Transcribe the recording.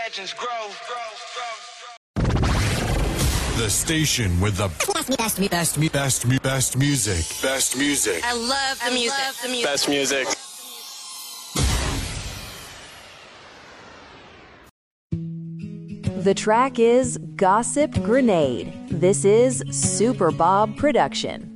legends grow. The station with the best music. Best music. I love the music. Best music. The track is Gossip Grenade. This is Super Bob Production.